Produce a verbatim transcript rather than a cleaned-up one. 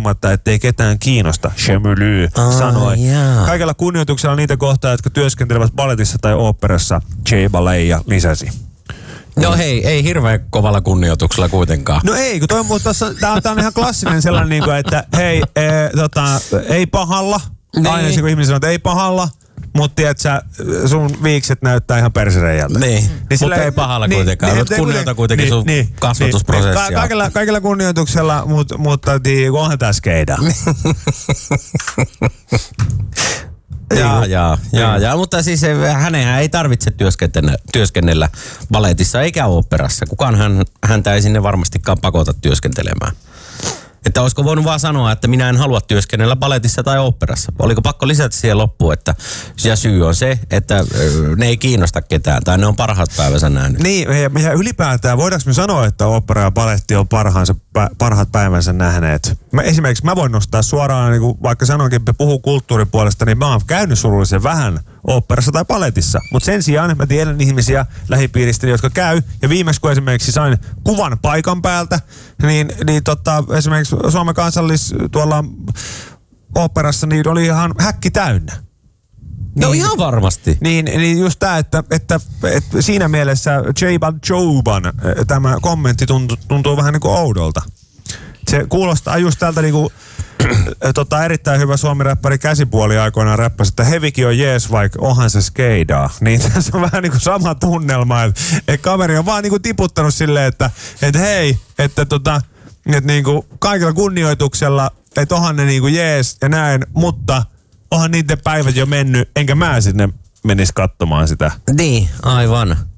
huomaamatta, ettei ketään kiinnosta, Chemely sanoi. Jaa. Kaikella kunnioituksella niitä kohtaa, jotka työskentelevät balletissa tai oopperassa, Jay Baleia lisäsi. No hei, ei hirveän kovalla kunnioituksella kuitenkaan. No ei, kun toi on, tää on, tää on ihan klassinen sellainen, niin kuin, että hei, e, tota, ei pahalla. Niin. Aina se, kun ihminen sanoo, että ei pahalla, mutta tiedät sä, sun viikset näyttää ihan persereijältä. Niin, niin mutta sillä, ei pahalla niin, kuitenkaan. Niin, mutta kunnioita kuitenkin niin, sun niin, kasvatusprosessia. Niin, ka- kaikella, kaikella kunnioituksella, mutta mut, onhan tää skeidaa. Jaa, jaa, jaa, jaa, mutta siis hänenhän ei tarvitse työskennellä, työskennellä balletissa eikä oopperassa. Kukaan hän, häntä ei sinne varmastikaan pakota työskentelemään. Että olisiko voinut vaan sanoa, että minä en halua työskennellä balletissa tai oopperassa. Oliko pakko lisätä siihen loppuun, että ja syy on se, että ne ei kiinnosta ketään tai ne on parhaat päivänsä nähnyt. Niin, ja ylipäätään voidaanko me sanoa, että opera ja baletti on parhaansa, parhaat päivänsä nähneet? Mä, esimerkiksi mä voin nostaa suoraan, niin kuin vaikka sanoinkin, että puhuu kulttuuripuolesta, niin mä oon käynyt surullisen vähän oopperassa tai baletissa. Mutta sen sijaan mä tiedän ihmisiä lähipiiristä, jotka käy. Ja viimeksi kun esimerkiksi sain kuvan paikan päältä, niin, niin tota, esimerkiksi Suomen kansallis tuolla oopperassa niin oli ihan häkki täynnä. No niin, ihan varmasti. Niin, niin just tää, että, että, että siinä mielessä Jayban Jouban tämä kommentti tuntuu, tuntuu vähän niin kuin oudolta. Se kuulostaa just tältä niinku tota, erittäin hyvä suomiräppäri Käsipuoli aikoinaan räppäsi, että hevikin on jees, vaikka onhan se skeidaa. Niin tässä on vähän niinku sama tunnelma, että, että kaveri on vaan niinku tiputtanut silleen, että, että hei, että tota, että niinku kaikilla kunnioituksella, että onhan ne niinku jees ja näin, mutta onhan niiden päivät jo mennyt, enkä mä sinne menisi katsomaan sitä. Niin, aivan.